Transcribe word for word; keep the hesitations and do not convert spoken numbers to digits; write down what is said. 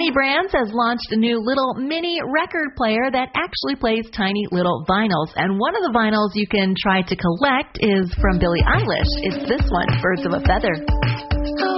Sony Brands has launched a new little mini record player that actually plays tiny little vinyls. And one of the vinyls you can try to collect is from Billie Eilish. It's this one, Birds of a Feather.